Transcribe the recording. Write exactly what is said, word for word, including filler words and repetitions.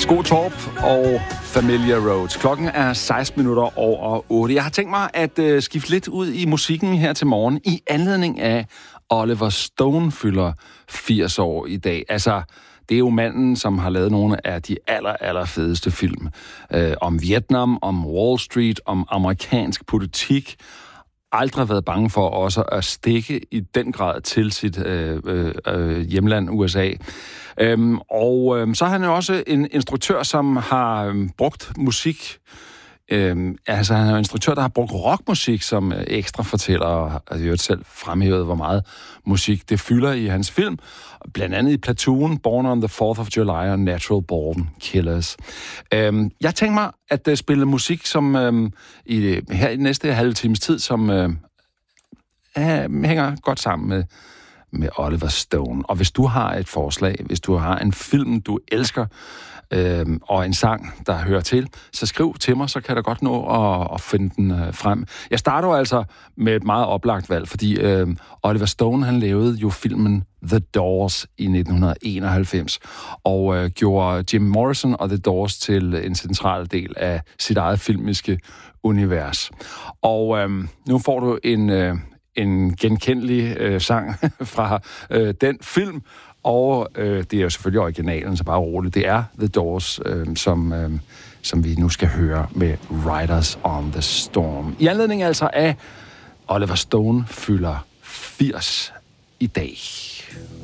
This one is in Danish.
Sko Torp og Familiar Roads. Klokken er seksten minutter over otte. Jeg har tænkt mig at øh, skifte lidt ud i musikken her til morgen i anledning af Oliver Stone fylder firs år i dag. Altså, det er jo manden, som har lavet nogle af de aller, aller fedeste film. Øh, om Vietnam, om Wall Street, om amerikansk politik. Aldrig været bange for også at stikke i den grad til sit øh, øh, hjemland U S A. Øhm, og øh, så er han jo også en instruktør, som har øh, brugt musik. Øhm, altså, han er en instruktør, der har brugt rockmusik som øh, ekstra fortæller, og jeg har selv fremhævet, hvor meget musik det fylder i hans film. Blandt andet i Platoon, Born on the fourth of July og Natural Born Killers. Øhm, jeg tænker mig at uh, spille musik, som øh, i, her i næste halve times tid, som øh, øh, hænger godt sammen med med Oliver Stone. Og hvis du har et forslag, hvis du har en film, du elsker, øh, og en sang, der hører til, så skriv til mig, så kan jeg da godt nå at, at finde den øh, frem. Jeg starter altså med et meget oplagt valg, fordi øh, Oliver Stone, han lavede jo filmen The Doors i nitten enoghalvfems, og øh, gjorde Jim Morrison og The Doors til en central del af sit eget filmiske univers. Og øh, nu får du en... Øh, en genkendelig øh, sang fra øh, den film, og øh, det er jo selvfølgelig originalen, så bare roligt. Det er The Doors, øh, som, øh, som vi nu skal høre med Riders on the Storm. I anledning altså af Oliver Stone fylder firs i dag.